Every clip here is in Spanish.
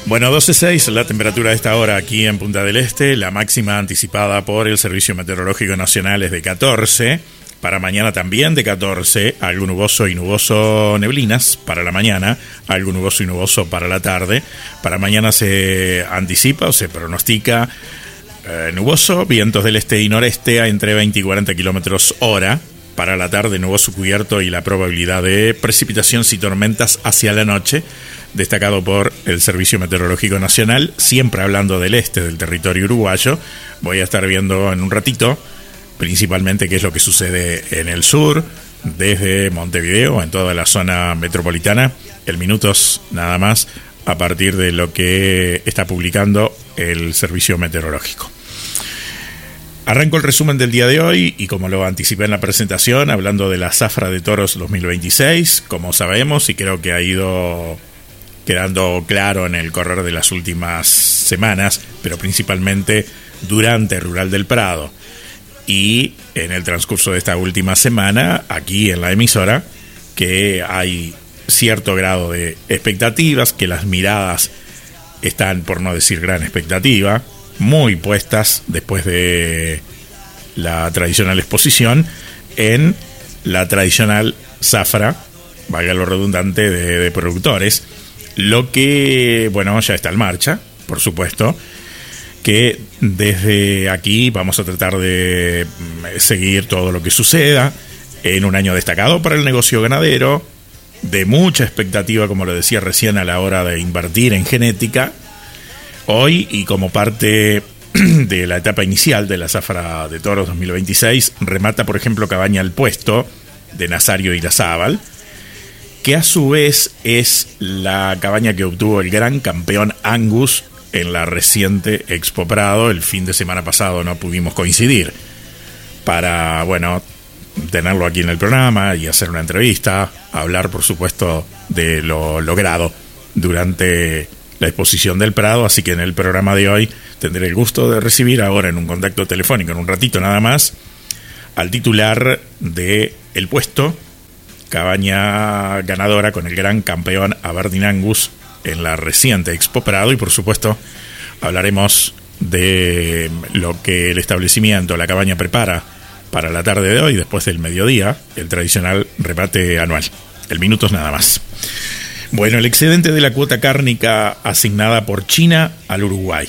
Bueno, 12:06 la temperatura a esta hora aquí en Punta del Este. La máxima anticipada por el Servicio Meteorológico Nacional es de 14. Para mañana también de 14. Algo nuboso y nuboso, neblinas para la mañana. Algo nuboso y nuboso para la tarde. Para mañana se anticipa o se pronostica nuboso, vientos del este y noreste a entre 20 y 40 kilómetros hora. Para la tarde, nuboso cubierto y la probabilidad de precipitaciones y tormentas hacia la noche, destacado por el Servicio Meteorológico Nacional, siempre hablando del este del territorio uruguayo. Voy a estar viendo en un ratito, principalmente, qué es lo que sucede en el sur, desde Montevideo, en toda la zona metropolitana, en minutos nada más, a partir de lo que está publicando el Servicio Meteorológico. Arranco el resumen del día de hoy y como lo anticipé en la presentación, hablando de la Zafra de Toros 2026, como sabemos y creo que ha ido quedando claro en el correr de las últimas semanas, pero principalmente durante Rural del Prado y en el transcurso de esta última semana, aquí en la emisora, que hay cierto grado de expectativas, que las miradas están, por no decir gran expectativa, muy puestas después de la tradicional exposición en la tradicional zafra, valga lo redundante, de productores, lo que, bueno, ya está en marcha, por supuesto, que desde aquí vamos a tratar de seguir todo lo que suceda en un año destacado para el negocio ganadero, de mucha expectativa, como lo decía recién, a la hora de invertir en genética. Hoy, y como parte de la etapa inicial de la Zafra de Toros 2026, remata, por ejemplo, Cabaña al Puesto de Nazario Irazábal, que a su vez es la cabaña que obtuvo el gran campeón Angus en la reciente Expo Prado. El fin de semana pasado no pudimos coincidir para, bueno, tenerlo aquí en el programa y hacer una entrevista, hablar, por supuesto, de lo logrado durante la exposición del Prado, así que en el programa de hoy tendré el gusto de recibir ahora en un contacto telefónico, en un ratito nada más, al titular de El Puesto, cabaña ganadora con el gran campeón Aberdeen Angus en la reciente Expo Prado, y por supuesto hablaremos de lo que el establecimiento, la cabaña, prepara para la tarde de hoy, después del mediodía, el tradicional remate anual. El minutos nada más. Bueno, el excedente de la cuota cárnica asignada por China al Uruguay.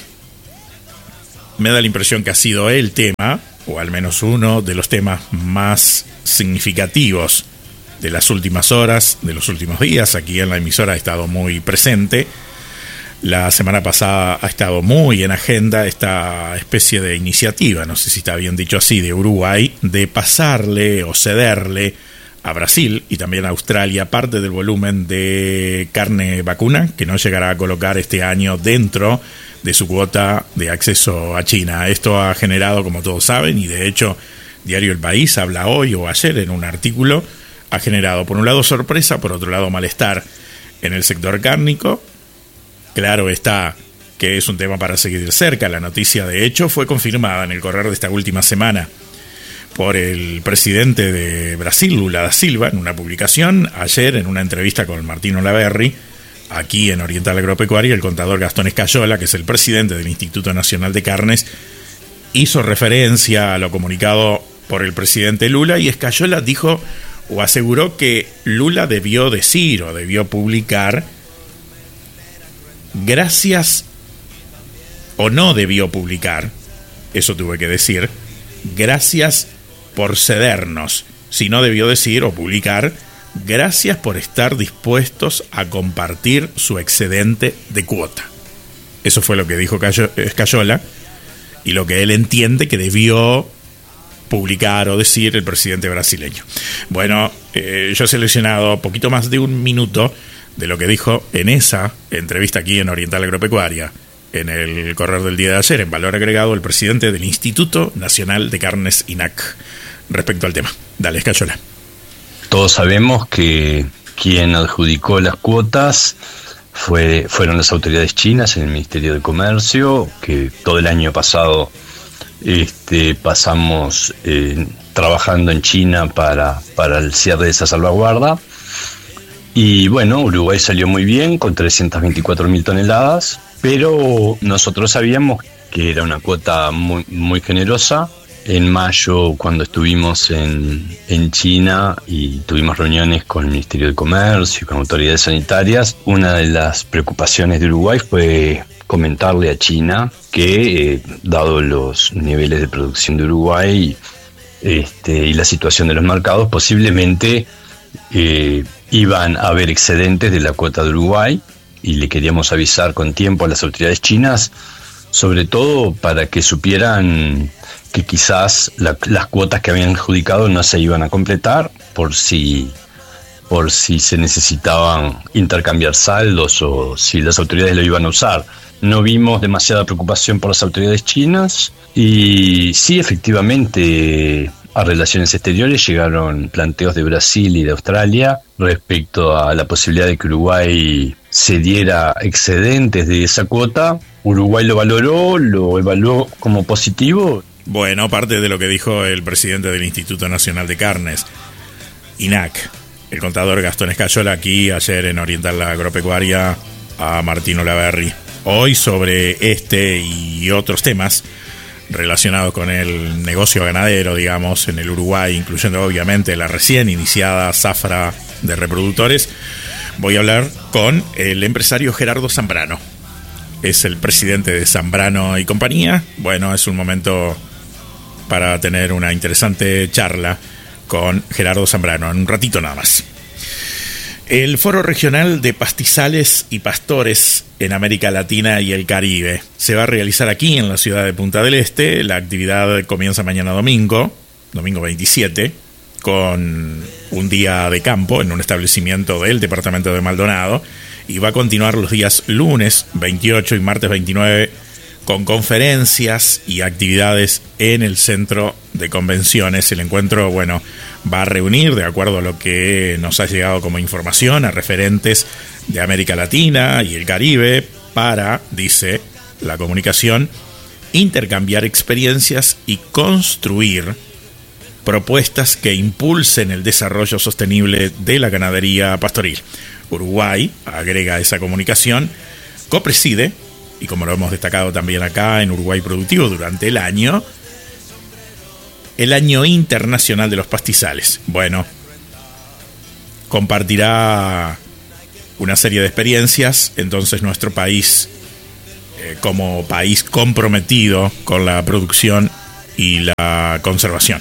Me da la impresión que ha sido el tema, o al menos uno de los temas más significativos de las últimas horas, de los últimos días. Aquí en la emisora ha estado muy presente. La semana pasada ha estado muy en agenda esta especie de iniciativa, no sé si está bien dicho así, de Uruguay, de pasarle o cederle a Brasil y también a Australia parte del volumen de carne vacuna que no llegará a colocar este año dentro de su cuota de acceso a China. Esto ha generado, como todos saben, y de hecho Diario El País habla hoy o ayer en un artículo, ha generado por un lado sorpresa, por otro lado malestar en el sector cárnico. Claro está que es un tema para seguir cerca. La noticia, de hecho, fue confirmada en el correr de esta última semana por el presidente de Brasil, Lula da Silva, en una publicación. Ayer, en una entrevista con Martín Olaverri, aquí en Oriental Agropecuaria, el contador Gastón Escayola, que es el presidente del Instituto Nacional de Carnes, hizo referencia a lo comunicado por el presidente Lula, y Escayola dijo o aseguró que Lula debió decir o debió publicar gracias, o no debió publicar, eso tuve que decir, gracias por cedernos, si no debió decir o publicar gracias por estar dispuestos a compartir su excedente de cuota. Eso fue lo que dijo Escayola y lo que él entiende que debió publicar o decir el presidente brasileño. Bueno, yo he seleccionado poquito más de un minuto de lo que dijo en esa entrevista aquí en Oriental Agropecuaria, en el correr del día de ayer, en Valor Agregado, el presidente del Instituto Nacional de Carnes, INAC, respecto al tema. Dale, Escayola. Todos sabemos que quien adjudicó las cuotas fueron las autoridades chinas en el Ministerio de Comercio, que todo el año pasado pasamos trabajando en China para el cierre de esa salvaguarda. Y bueno, Uruguay salió muy bien con 324.000 toneladas, pero nosotros sabíamos que era una cuota muy generosa. En mayo, cuando estuvimos en China y tuvimos reuniones con el Ministerio de Comercio y con autoridades sanitarias, una de las preocupaciones de Uruguay fue comentarle a China que, dado los niveles de producción de Uruguay y la situación de los mercados, posiblemente iban a haber excedentes de la cuota de Uruguay, y le queríamos avisar con tiempo a las autoridades chinas, sobre todo para que supieran que quizás las cuotas que habían adjudicado no se iban a completar por si se necesitaban intercambiar saldos o si las autoridades lo iban a usar. No vimos demasiada preocupación por las autoridades chinas, y sí, efectivamente, a Relaciones Exteriores llegaron planteos de Brasil y de Australia respecto a la posibilidad de que Uruguay cediera excedentes de esa cuota. Uruguay lo valoró, lo evaluó como positivo. Bueno, parte de lo que dijo el presidente del Instituto Nacional de Carnes, INAC, el contador Gastón Escayola, aquí ayer en Oriental Agropecuaria a Martín Olaverri. Hoy sobre este y otros temas relacionados con el negocio ganadero, digamos, en el Uruguay, incluyendo obviamente la recién iniciada zafra de reproductores, voy a hablar con el empresario Gerardo Zambrano. Es el presidente de Zambrano y compañía. Bueno, es un momento para tener una interesante charla con Gerardo Zambrano en un ratito nada más. El Foro Regional de Pastizales y Pastores en América Latina y el Caribe se va a realizar aquí en la ciudad de Punta del Este. La actividad comienza mañana domingo 27, con un día de campo en un establecimiento del departamento de Maldonado, y va a continuar los días lunes 28 y martes 29 con conferencias y actividades en el centro de convenciones. El encuentro, bueno, va a reunir, de acuerdo a lo que nos ha llegado como información, a referentes de América Latina y el Caribe para, dice la comunicación, intercambiar experiencias y construir propuestas que impulsen el desarrollo sostenible de la ganadería pastoril. Uruguay, agrega esa comunicación, copreside, y como lo hemos destacado también acá en Uruguay Productivo durante el Año Internacional de los Pastizales. Bueno, compartirá una serie de experiencias, entonces nuestro país, como país comprometido con la producción y la conservación.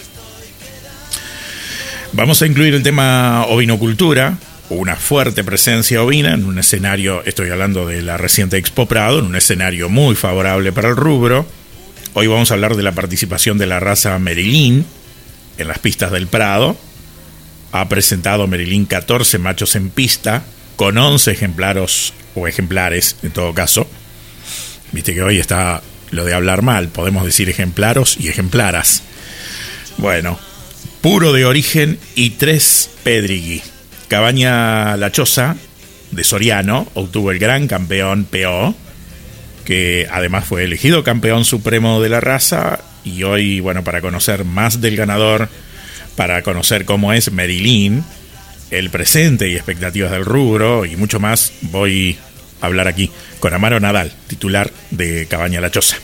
Vamos a incluir el tema ovinocultura, una fuerte presencia ovina en un escenario, estoy hablando de la reciente Expo Prado, en un escenario muy favorable para el rubro. Hoy vamos a hablar de la participación de la raza Merillín en las pistas del Prado. Ha presentado Merillín 14 machos en pista, con 11 ejemplares en todo caso. Viste que hoy está lo de hablar mal, podemos decir ejemplaros y ejemplaras. Bueno, puro de origen y 3 pedrigui. Cabaña La Choza, de Soriano, obtuvo el gran campeón PO, que además fue elegido campeón supremo de la raza. Y hoy, bueno, para conocer más del ganador, para conocer cómo es Merillín, el presente y expectativas del rubro y mucho más, voy a hablar aquí con Amaro Nadal, titular de Cabaña La Choza.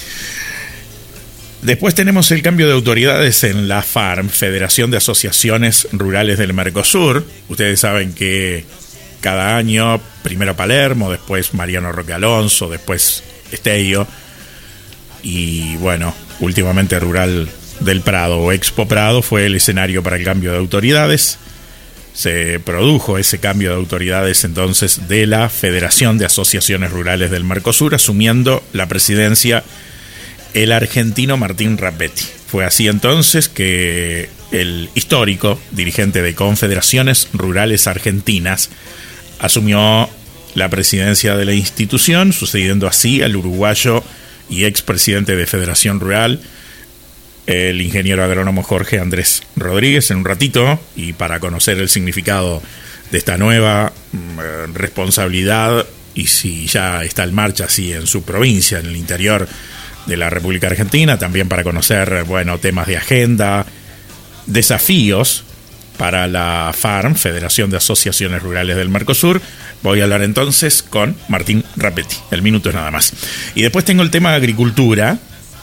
Después tenemos el cambio de autoridades en la FARM, Federación de Asociaciones Rurales del Mercosur. Ustedes saben que cada año, primero Palermo, después Mariano Roque Alonso, después Esteio, y bueno, últimamente Rural del Prado o Expo Prado fue el escenario para el cambio de autoridades. Se produjo ese cambio de autoridades entonces de la Federación de Asociaciones Rurales del Mercosur, asumiendo la presidencia el argentino Martín Rapetti. Fue así entonces que el histórico dirigente de Confederaciones Rurales Argentinas asumió la presidencia de la institución, sucediendo así al uruguayo y expresidente de Federación Rural, el ingeniero agrónomo Jorge Andrés Rodríguez. En un ratito, y para conocer el significado de esta nueva responsabilidad, y si ya está en marcha así en su provincia, en el interior de la República Argentina, también para conocer, bueno, temas de agenda, desafíos para la FARM, Federación de Asociaciones Rurales del Mercosur. Voy a hablar entonces con Martín Rapetti. El minuto es nada más. Y después tengo el tema de agricultura.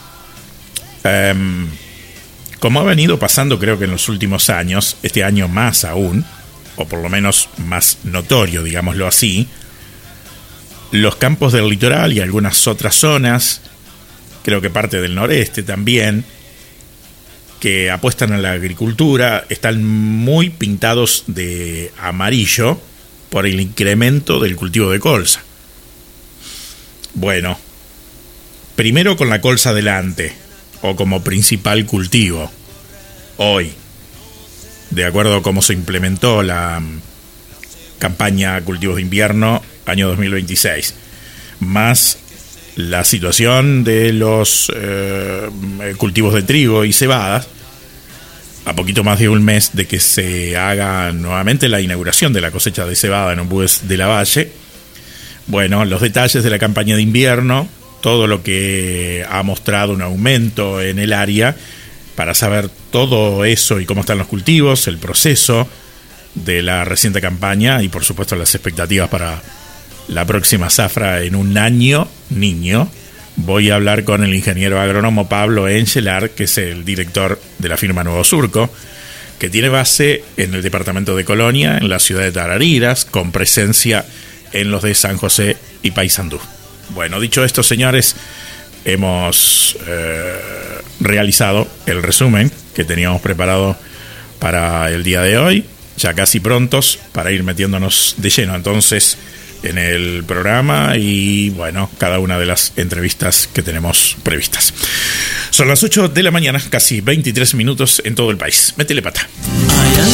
Como ha venido pasando creo que en los últimos años, este año más aún, o por lo menos más notorio, digámoslo así, los campos del litoral y algunas otras zonas, creo que parte del noreste también, que apuestan a la agricultura, están muy pintados de amarillo por el incremento del cultivo de colza. Bueno, primero con la colza delante, o como principal cultivo, hoy, de acuerdo a cómo se implementó la campaña Cultivos de Invierno, año 2026, más la situación de los cultivos de trigo y cebadas, a poquito más de un mes de que se haga nuevamente la inauguración de la cosecha de cebada en Ombues de la Valle. Bueno, los detalles de la campaña de invierno, todo lo que ha mostrado un aumento en el área, para saber todo eso y cómo están los cultivos, el proceso de la reciente campaña y por supuesto las expectativas para la próxima zafra en un año niño. Voy a hablar con el ingeniero agrónomo Pablo Engelar, que es el director de la firma Nuevo Surco, que tiene base en el departamento de Colonia, en la ciudad de Tarariras, con presencia en los de San José y Paysandú. Bueno, dicho esto, señores, hemos realizado el resumen que teníamos preparado para el día de hoy, ya casi prontos para ir metiéndonos de lleno entonces en el programa y bueno, cada una de las entrevistas que tenemos previstas. Son las 8 de la mañana, casi 23 minutos en todo el país. Métele pata.